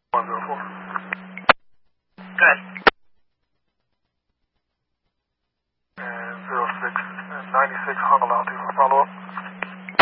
104. Good. And 06 and 96 Honolulu, follow up.